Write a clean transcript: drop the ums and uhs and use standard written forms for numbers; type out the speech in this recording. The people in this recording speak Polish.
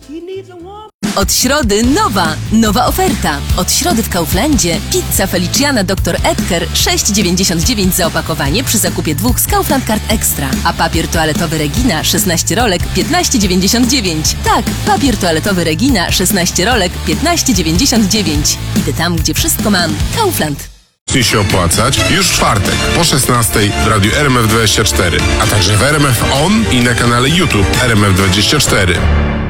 Od środy nowa oferta. Od środy w Kauflandzie pizza Feliciana Dr. Edgar 6,99 za opakowanie przy zakupie 2 z Kaufland Card Extra. A papier toaletowy Regina 16 rolek 15,99. Tak, papier toaletowy Regina 16 rolek 15,99. Idę tam, gdzie wszystko mam. Kaufland. Się opłacać już w czwartek po 16 w radiu RMF24, a także w RMF On i na kanale YouTube RMF24.